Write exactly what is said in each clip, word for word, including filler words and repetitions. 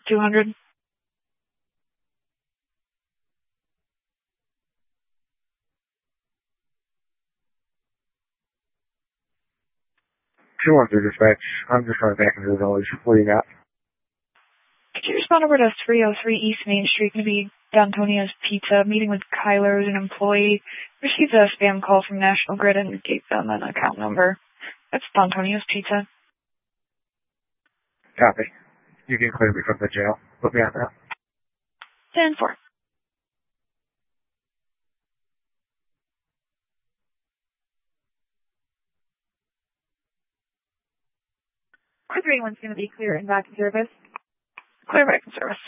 two hundred. two one three dispatch. I'm just running back into the village. What do you got? Could you respond over to three oh three East Main Street, going to be D'Antonio's Pizza, meeting with Kyler as an employee. Received a spam call from National Grid and gave them an account number. That's D'Antonio's Pizza. Copy. You can clear me from the jail. Put me on that. ten four. four three one's going to be clear and back in service. Clear back in service.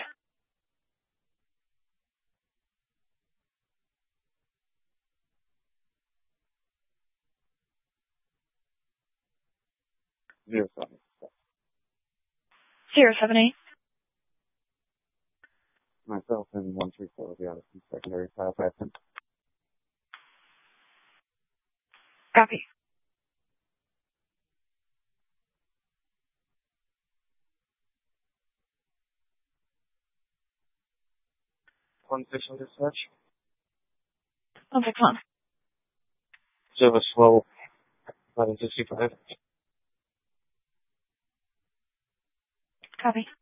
Zero seven. Zero seven eight. Myself and one three four will be out of some secondary file passing. Copy. One six one dispatch. One six one. Zero slow. eleven sixty five. Copy.